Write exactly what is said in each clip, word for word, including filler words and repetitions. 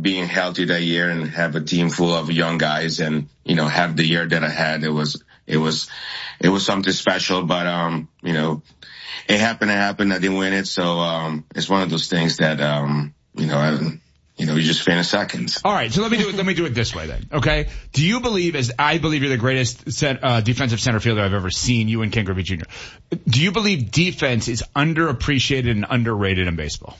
being healthy that year and have a team full of young guys and, you know, have the year that I had. It was, it was, it was something special, but, um, you know, it happened to happen. I didn't win it. So, um, it's one of those things that, um, you know, I, you know, you just finish second. All right. So let me do it. Let me do it this way then. Okay. Do you believe, as I believe you're the greatest set, uh, defensive center fielder I've ever seen, you and Ken Griffey Junior Do you believe defense is underappreciated and underrated in baseball?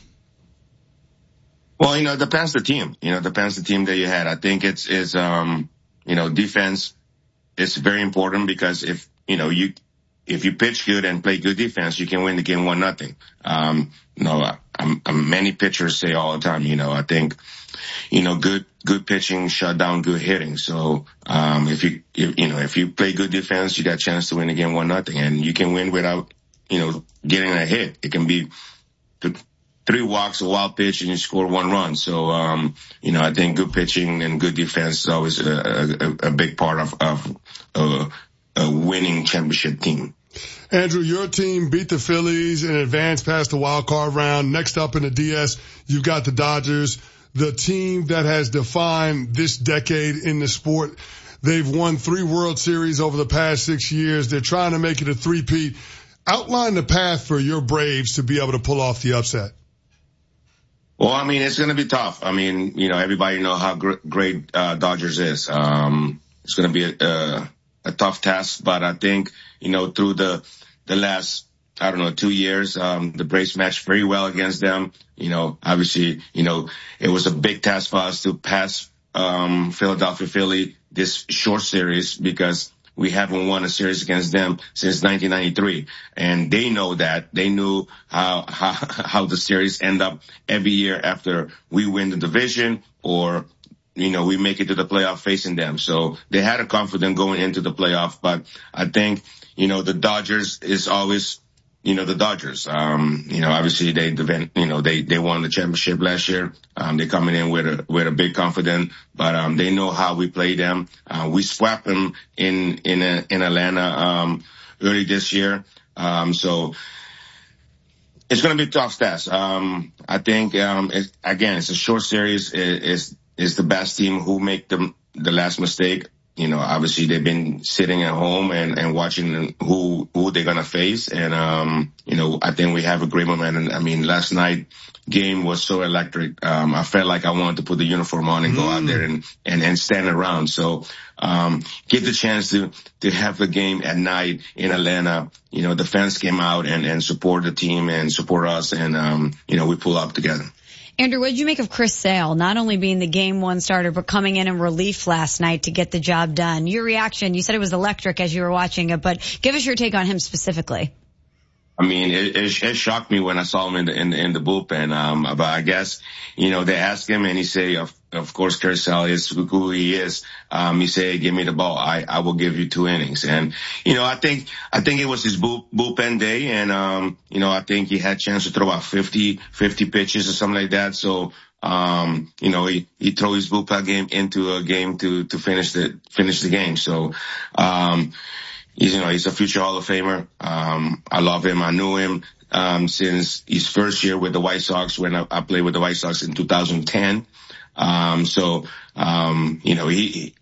Well, you know, it depends the team. You know, it depends the team that you had. I think it's, is, um, you know, defense is very important because if, you know, you, if you pitch good and play good defense, you can win the game one nothing. Um, you know, I'm, I'm, many pitchers say all the time, you know, I think, you know, good, good pitching shut down good hitting. So, um, if you, if, you know, if you play good defense, you got a chance to win the game one nothing, and you can win without, you know, getting a hit. It can be th- three walks, a wild pitch, and you score one run. So, um, you know, I think good pitching and good defense is always a, a, a big part of, of, uh, a winning championship team. Andrew, your team beat the Phillies and advanced past the wild card round. Next up in the D S, you've got the Dodgers, the team that has defined this decade in the sport. They've won three World Series over the past six years. They're trying to make it a three-peat. Outline the path for your Braves to be able to pull off the upset. Well, I mean, it's going to be tough. I mean, you know, everybody know how gr- great uh, Dodgers is. Um, it's going to be a, a, a tough task, but I think, you know, through the the last, I don't know, two years, um, the Braves matched very well against them. You know, obviously, you know, it was a big task for us to pass um Philadelphia Philly this short series because we haven't won a series against them since nineteen ninety-three. And they know that. They knew how, how, how the series end up every year after we win the division or, you know, we make it to the playoff facing them. So they had a confidence going into the playoff. But I think, you know, the Dodgers is always, you know, the Dodgers. Um, you know, obviously they, you know, they, they won the championship last year. Um, they're coming in with a, with a big confidence, but, um, they know how we play them. Uh, we swept them in, in, a, in Atlanta, um, early this year. Um, so it's going to be a tough task. Um, I think, um, it, again, it's a short series. It, it's, it's the best team who make the, the last mistake. You know, obviously they've been sitting at home and, and watching who, who they're going to face. And, um, you know, I think we have a great momentum. I mean, last night game was so electric. Um, I felt like I wanted to put the uniform on and mm. go out there and, and, and stand around. So, um, get the chance to, to have the game at night in Atlanta. You know, the fans came out and, and support the team and support us. And, um, you know, we pull up together. Andrew, what did you make of Chris Sale, not only being the game one starter, but coming in in relief last night to get the job done? Your reaction, you said it was electric as you were watching it, but give us your take on him specifically. I mean, it, it, it shocked me when I saw him in the, in the, in the bullpen. Um, but I guess, you know, they asked him and he said, of, of course, Chris Sale is who he is. Um, he said, give me the ball. I, I will give you two innings. And, you know, I think, I think it was his bull, bullpen day. And, um, you know, I think he had a chance to throw about fifty, fifty pitches or something like that. So, um, you know, he, he threw his bullpen game into a game to, to finish the, finish the game. So, um, He's, you know, he's a future Hall of Famer. Um, I love him. I knew him, um, since his first year with the White Sox when I, I played with the White Sox in two thousand ten. Um, so, um, you know, he,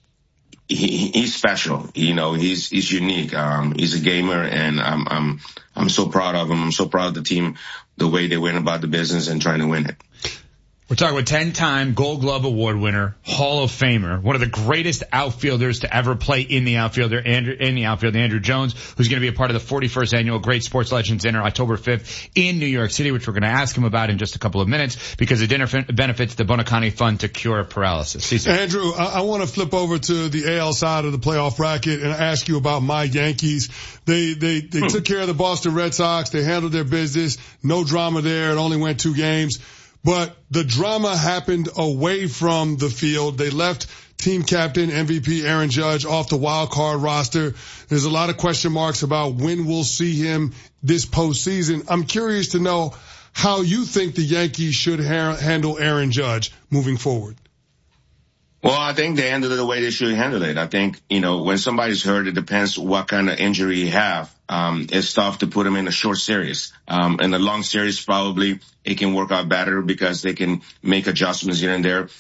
he, he's special. You know, he's, he's unique. Um, he's a gamer and I'm, I'm, I'm so proud of him. I'm so proud of the team, the way they went about the business and trying to win it. We're talking with ten-time Gold Glove Award winner, Hall of Famer, one of the greatest outfielders to ever play in the outfielder, Andrew, in the outfield, Andrew Jones, who's going to be a part of the forty-first annual Great Sports Legends Dinner October fifth in New York City, which we're going to ask him about in just a couple of minutes because the dinner f- benefits the Bonacani Fund to cure paralysis. Cesar. Andrew, I, I want to flip over to the A L side of the playoff bracket and ask you about my Yankees. They, they, they hmm. took care of the Boston Red Sox. They handled their business. No drama there. It only went two games. But the drama happened away from the field. They left team captain, M V P Aaron Judge off the wild card roster. There's a lot of question marks about when we'll see him this postseason. I'm curious to know how you think the Yankees should ha- handle Aaron Judge moving forward. Well, I think they handled it the way they should handle it. I think, you know, when somebody's hurt, it depends what kind of injury you have. Um, it's tough to put them in a short series. Um, in a long series, probably it can work out better because they can make adjustments here and there.